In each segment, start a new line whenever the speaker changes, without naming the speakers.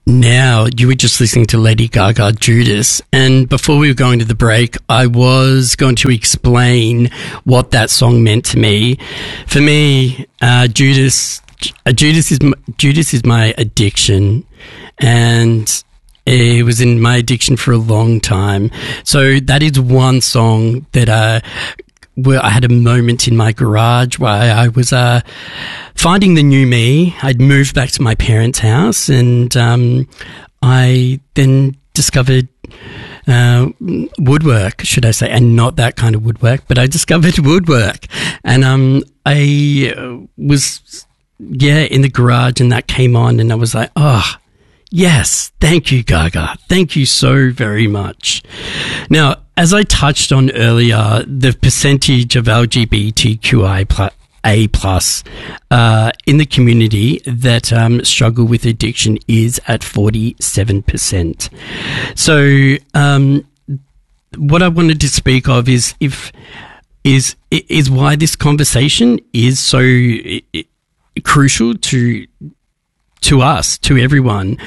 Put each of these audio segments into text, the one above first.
Now, you were just listening to Lady Gaga, Judas, and before we were going to the break, I was going to explain what that song meant to me. For me, Judas is my addiction, and it was in my addiction for a long time. So that is one song that where I had a moment in my garage where I was finding the new me. I'd moved back to my parents' house, and I then discovered woodwork, should I say, and not that kind of woodwork, but I discovered woodwork. And I was, in the garage, and that came on, and I was like, oh, yes, thank you, Gaga. Thank you so very much. Now, as I touched on earlier, the percentage of LGBTQIA+ in the community that struggle with addiction is at 47%. So, what I wanted to speak of is why this conversation is so crucial to us, to everyone.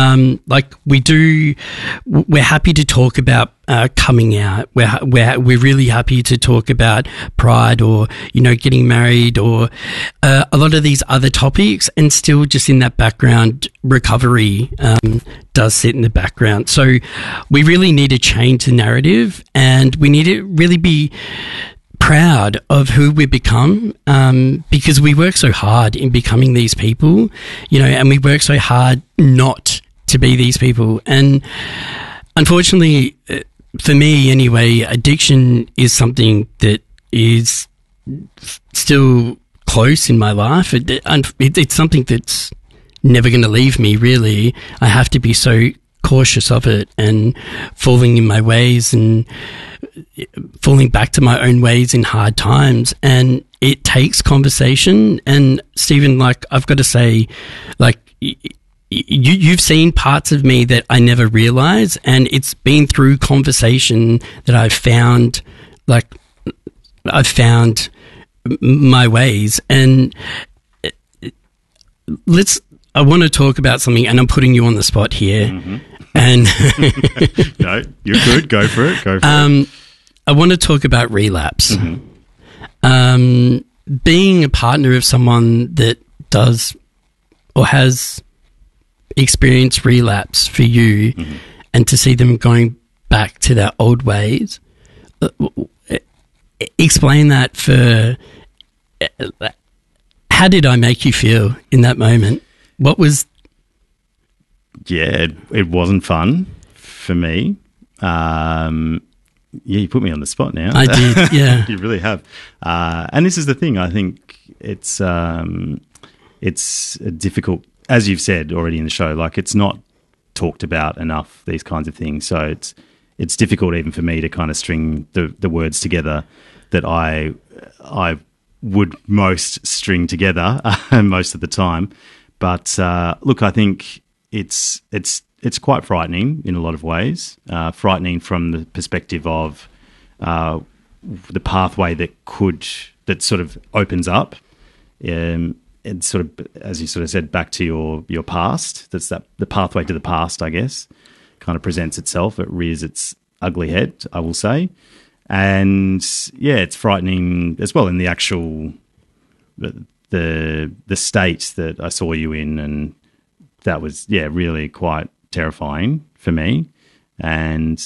We're happy to talk about coming out. We're really happy to talk about pride, or getting married, or a lot of these other topics, and still just in that background, recovery does sit in the background. So we really need to change the narrative, and we need to really be proud of who we become, because we work so hard in becoming these people, and we work so hard not to be these people. And unfortunately, for me anyway, addiction is something that is still close in my life. It's something that's never going to leave me, really. I have to be so cautious of it, and falling in my ways, and falling back to my own ways in hard times. And it takes conversation. And Stephen, I've got to say, you've seen parts of me that I never realized, and it's been through conversation that I've found my ways. And I want to talk about something, and I'm putting you on the spot here. Mm-hmm. And
no, you're good. Go for it.
I want to talk about relapse. Mm-hmm. Being a partner of someone that does or has experienced relapse for you, mm-hmm. and to see them going back to their old ways. Explain that how did I make you feel in that moment? What was...
Yeah, it wasn't fun for me. You put me on the spot now.
I did, yeah.
You really have. And this is the thing. I think it's difficult, as you've said already in the show. It's not talked about enough, these kinds of things. So it's difficult even for me to kind of string the words together that I would most string together most of the time. But look, I think it's quite frightening in a lot of ways. Frightening from the perspective of the pathway that sort of opens up. It's sort of, as you sort of said, back to your past. That's the pathway to the past, I guess, kind of presents itself. It rears its ugly head, I will say. And yeah, it's frightening as well in the actual the state that I saw you in, and that was really quite terrifying for me. And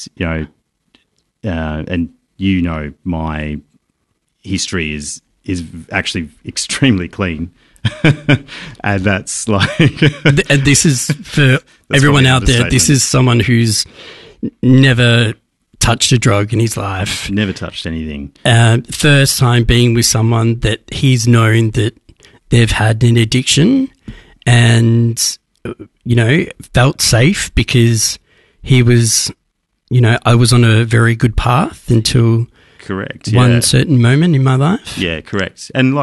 my history is actually extremely clean. And that's
and this is for everyone out there. This is someone who's never touched a drug in his life.
Never touched anything.
First time being with someone that he's known that they've had an addiction, and felt safe because he was, I was on a very good path until
correct
one certain moment in my life.
Yeah, correct. And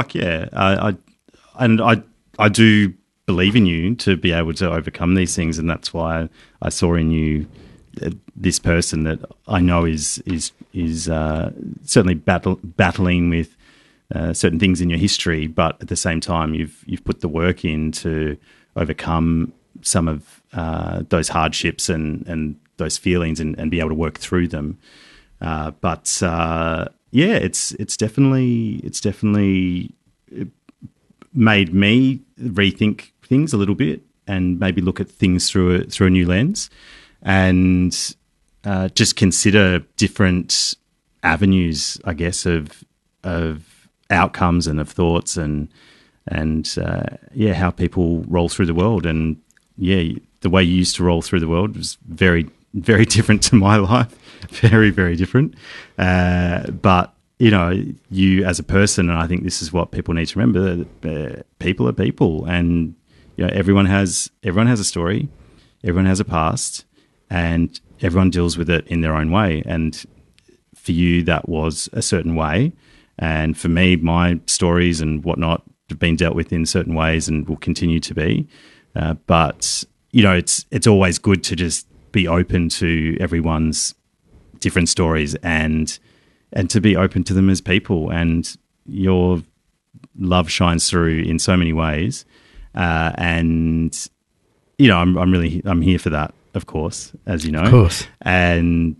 I do believe in you to be able to overcome these things, and that's why I saw in you this person that I know is certainly battling with certain things in your history, but at the same time you've put the work in to overcome some of those hardships and those feelings and be able to work through them. But it's definitely made me rethink things a little bit and maybe look at things through a new lens, and just consider different avenues, I guess, of outcomes and of thoughts and how people roll through the world. And the way you used to roll through the world was very, very different to my life. Very, very different. But you as a person, and I think this is what people need to remember: people are people, and everyone has a story, everyone has a past, and everyone deals with it in their own way. And for you, that was a certain way, and for me, my stories and whatnot have been dealt with in certain ways and will continue to be. But it's always good to just be open to everyone's different stories and to be open to them as people. And your love shines through in so many ways. I'm here for that, of course, as you know.
Of course.
And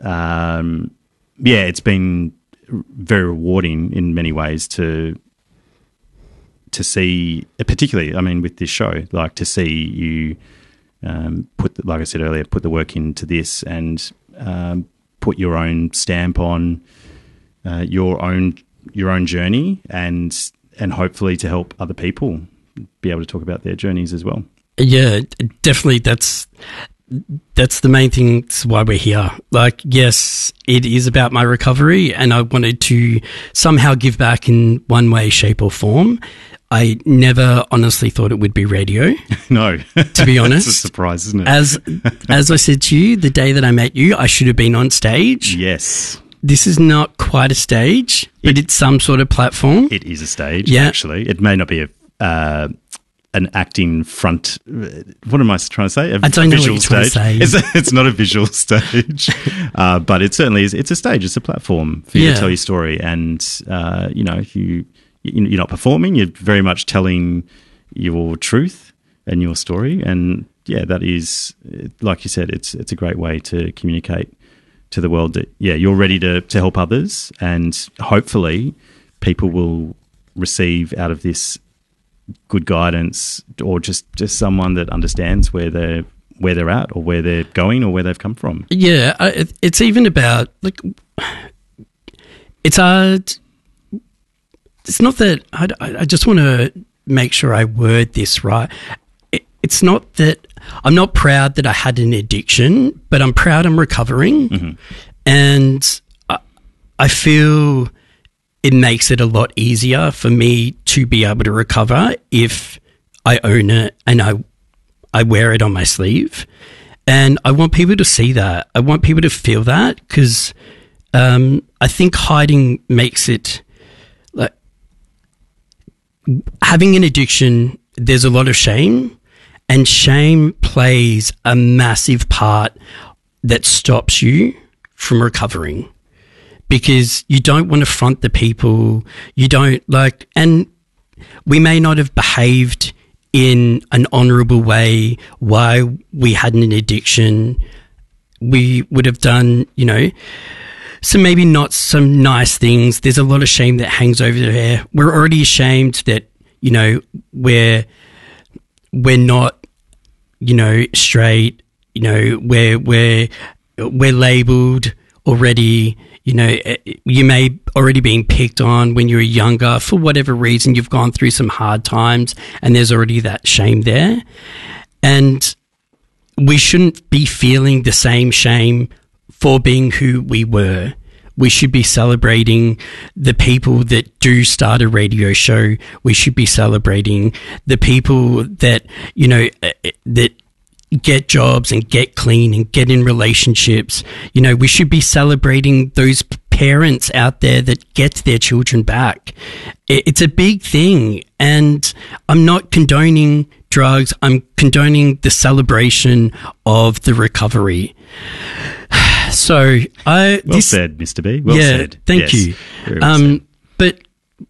it's been very rewarding in many ways to see, particularly, I mean, with this show, like to see you like I said earlier, put the work into this and put your own stamp on your own journey and hopefully to help other people be able to talk about their journeys as well.
Yeah, definitely. That's the main thing. That's why we're here. Like, yes, it is about my recovery, and I wanted to somehow give back in one way, shape, or form. I never honestly thought it would be radio.
No.
To be honest.
It's a surprise, isn't it?
As I said to you, the day that I met you, I should have been on stage.
Yes.
This is not quite a stage, but it's some sort of platform.
It is a stage, actually. It may not be an acting front. What am I trying to say?
I don't know what you're trying to say.
It's not a visual stage, but it certainly is. It's a stage. It's a platform for you to tell your story. And, you're not performing. You're very much telling your truth and your story. And, that is, like you said, it's a great way to communicate to the world that, you're ready to help others, and hopefully people will receive out of this good guidance, or just someone that understands where they're at, or where they're going, or where they've come from.
Yeah, it's even about, like, it's hard. It's not that I just want to make sure I word this right. It's not that I'm not proud that I had an addiction, but I'm proud I'm recovering. Mm-hmm. And I feel it makes it a lot easier for me to be able to recover if I own it and I wear it on my sleeve. And I want people to see that. I want people to feel that, because I think hiding makes it, like, having an addiction, there's a lot of shame, and shame plays a massive part that stops you from recovering, because you don't want to front the people. You don't and we may not have behaved in an honourable way while we had an addiction. We would have done, so maybe not some nice things. There's a lot of shame that hangs over there. We're already ashamed that, we're not, straight, we're labelled already. You may already been picked on when you were younger for whatever reason. You've gone through some hard times, and there's already that shame there. And we shouldn't be feeling the same shame for being who we were. We should be celebrating the people that do start a radio show. We should be celebrating the people that, that get jobs and get clean and get in relationships. We should be celebrating those parents out there that get their children back. It's a big thing. And I'm not condoning drugs. I'm condoning the celebration of the recovery. So
well said, Mr. B. Well said.
Thank you.
Very well said.
But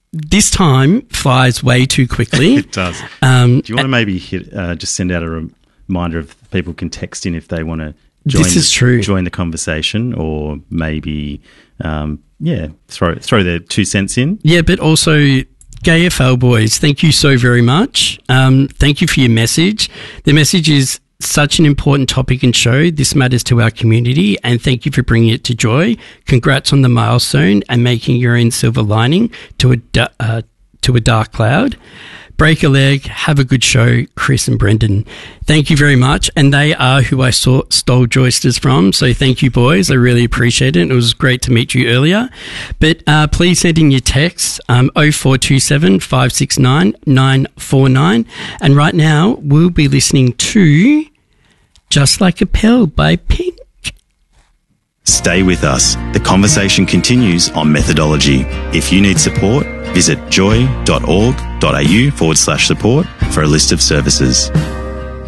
this time flies way too quickly.
It does. Do you want to maybe just send out a reminder of people can text in if they want to join the conversation, or maybe throw their 2 cents in.
Yeah, but also GayFL boys, thank you so very much. Thank you for your message. The message is such an important topic and show. This matters to our community, and thank you for bringing it to joy. Congrats on the milestone and making your own silver lining to a dark cloud. Break a leg, have a good show, Chris and Brendan. Thank you very much. And they are who I stole Joysters from. So thank you, boys. I really appreciate it. It was great to meet you earlier. But please send in your texts, 0427 569 949. And right now, we'll be listening to Just Like a Pill by Pink.
Stay with us. The conversation continues on methodology. If you need support, visit joy.org.au/support for a list of services.